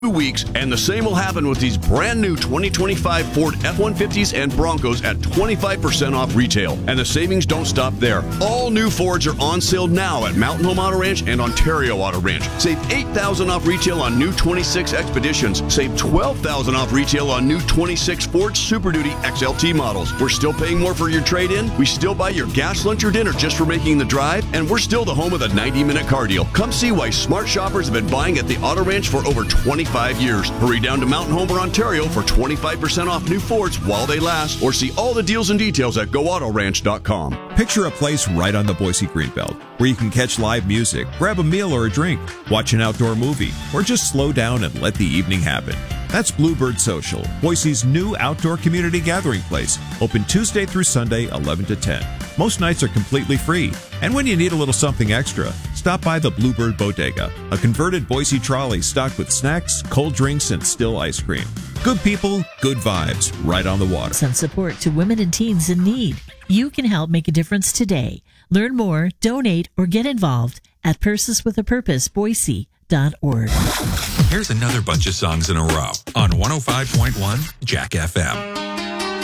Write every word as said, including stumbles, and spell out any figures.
weeks, and the same will happen with these brand new twenty twenty-five Ford F one fifties and Broncos at twenty-five percent off retail. And the savings don't stop there. All new Fords are on sale now at Mountain Home Auto Ranch and Ontario Auto Ranch. Save eight thousand dollars off retail on new twenty-six Expeditions. Save twelve thousand dollars off retail on new twenty-six Ford Super Duty X L T models. We're still paying more for your trade-in. We still buy your gas, lunch, or dinner just for making the drive. And we're still the home of the ninety-minute car deal. Come see why smart shoppers have been buying at the Auto Ranch for over twenty-five years. Hurry down to Mountain Home or Ontario for twenty-five percent off new Fords while they last, or see all the deals and details at go auto ranch dot com. Picture a place right on the Boise Greenbelt where you can catch live music, grab a meal or a drink, watch an outdoor movie, or just slow down and let the evening happen. That's Bluebird Social, Boise's new outdoor community gathering place, open Tuesday through Sunday, eleven to ten. Most nights are completely free. And when you need a little something extra, stop by the Bluebird Bodega, a converted Boise trolley stocked with snacks, cold drinks, and still ice cream. Good people, good vibes, right on the water. Some support to women and teens in need. You can help make a difference today. Learn more, donate, or get involved at Purses with a Purpose Boise dot org. Here's another bunch of songs in a row on one oh five point one Jack F M.